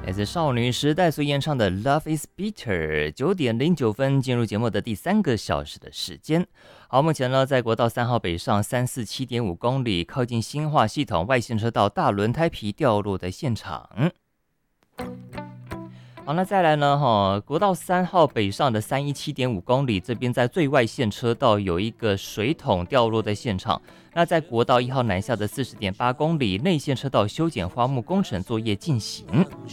来自少女时代所演唱的《Love Is Bitter》，9:09进入节目的第3个小时的时间。好，目前呢，在国道3号北上347.5公里，靠近新化系统外线车道大轮胎皮掉落的现场。好，那再来呢？国道3号北上的317.5公里，这边在最外线车道有一个水桶掉落的现场。那在国道1号南下的40.8公里，内线车道修剪花木工程作业进行。